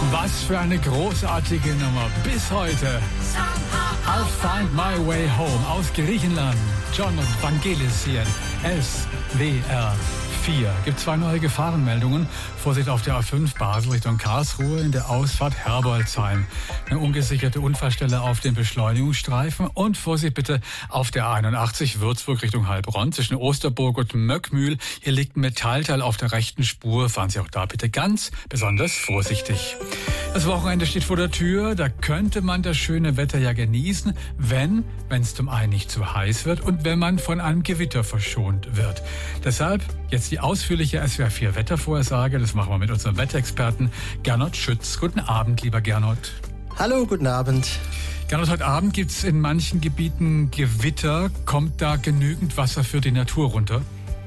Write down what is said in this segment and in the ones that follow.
Was für eine großartige Nummer. Bis heute. I'll find my way home aus Griechenland. John und Vangelis hier in SWR 4. Gibt 2 neue Gefahrenmeldungen. Vorsicht auf der A5 Basel Richtung Karlsruhe in der Ausfahrt Herbolzheim. Eine ungesicherte Unfallstelle auf dem Beschleunigungsstreifen. Und Vorsicht bitte auf der A81 Würzburg Richtung Heilbronn zwischen Osterburg und Möckmühl. Hier liegt ein Metallteil auf der rechten Spur. Fahren Sie auch da bitte ganz besonders vorsichtig. Das Wochenende steht vor der Tür. Da könnte man das schöne Wetter ja genießen, wenn es zum einen nicht zu heiß wird und wenn man von einem Gewitter verschont wird. Deshalb jetzt die ausführliche SWR 4 Wettervorhersage. Das machen wir mit unserem Wetterexperten Gernot Schütz. Guten Abend, lieber Gernot. Hallo, guten Abend. Gernot, heute Abend gibt es in manchen Gebieten Gewitter. Kommt da genügend Wasser für die Natur runter?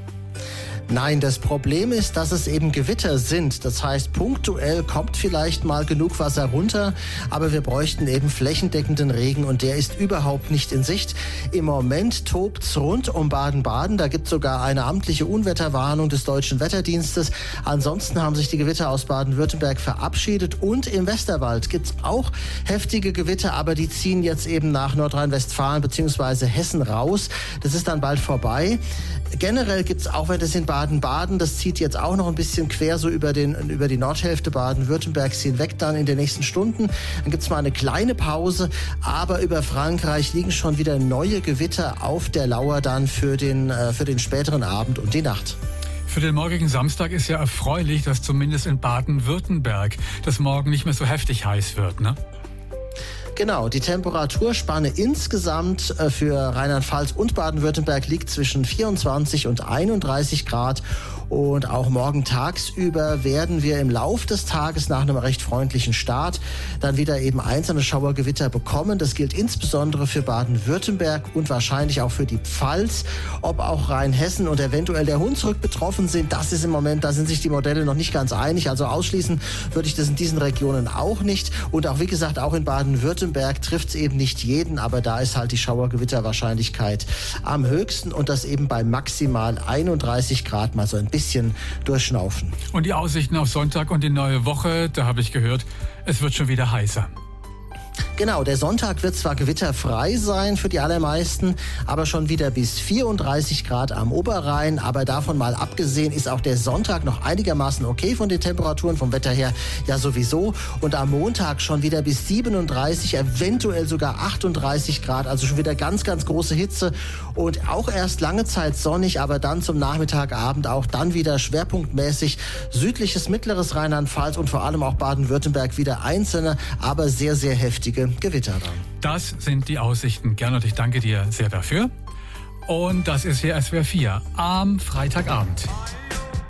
Nein, das Problem ist, dass es eben Gewitter sind. Das heißt, punktuell kommt vielleicht mal genug Wasser runter, aber wir bräuchten eben flächendeckenden Regen und der ist überhaupt nicht in Sicht. Im Moment tobt's rund um Baden-Baden. Da gibt es sogar eine amtliche Unwetterwarnung des Deutschen Wetterdienstes. Ansonsten haben sich die Gewitter aus Baden-Württemberg verabschiedet und im Westerwald gibt's auch heftige Gewitter, aber die ziehen jetzt eben nach Nordrhein-Westfalen bzw. Hessen raus. Das ist dann bald vorbei. Generell gibt's auch, wenn das in Baden-Baden, das zieht jetzt auch noch ein bisschen quer so über die Nordhälfte Baden-Württembergs hinweg dann in den nächsten Stunden. Dann gibt's mal eine kleine Pause, aber über Frankreich liegen schon wieder neue Gewitter auf der Lauer dann für den späteren Abend und die Nacht. Für den morgigen Samstag ist ja erfreulich, dass zumindest in Baden-Württemberg das morgen nicht mehr so heftig heiß wird, ne? Genau, die Temperaturspanne insgesamt für Rheinland-Pfalz und Baden-Württemberg liegt zwischen 24 und 31 Grad. Und auch morgen tagsüber werden wir im Lauf des Tages nach einem recht freundlichen Start dann wieder eben einzelne Schauergewitter bekommen. Das gilt insbesondere für Baden-Württemberg und wahrscheinlich auch für die Pfalz. Ob auch Rheinhessen und eventuell der Hunsrück betroffen sind, das ist im Moment, da sind sich die Modelle noch nicht ganz einig. Also ausschließen würde ich das in diesen Regionen auch nicht. Und auch wie gesagt, auch in Baden-Württemberg trifft es eben nicht jeden, aber da ist halt die Schauergewitterwahrscheinlichkeit am höchsten und das eben bei maximal 31 Grad mal so ein bisschen durchschnaufen. Und die Aussichten auf Sonntag und die neue Woche, da habe ich gehört, es wird schon wieder heißer. Genau, der Sonntag wird zwar gewitterfrei sein für die allermeisten, aber schon wieder bis 34 Grad am Oberrhein. Aber davon mal abgesehen ist auch der Sonntag noch einigermaßen okay von den Temperaturen, vom Wetter her ja sowieso. Und am Montag schon wieder bis 37, eventuell sogar 38 Grad, also schon wieder ganz, ganz große Hitze. Und auch erst lange Zeit sonnig, aber dann zum Nachmittagabend auch dann wieder schwerpunktmäßig südliches, mittleres Rheinland-Pfalz und vor allem auch Baden-Württemberg wieder einzelne, aber sehr, sehr heftige Gewitter dann. Das sind die Aussichten. Gernot, ich danke dir sehr dafür. Und das ist hier SWR 4 am Freitagabend.